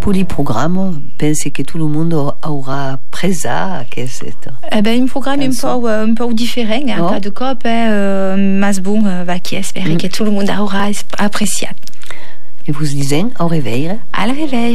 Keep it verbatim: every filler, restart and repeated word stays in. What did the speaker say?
pour les programmes, pensez que tout le monde aura presa aquest? Eh ben, un programme un peu, un peu différent, hein, oh. pas de cop, eh, mas bon, va qui espère mm. que tout le monde aura apprécié. Et vous disons au réveil? À la réveil.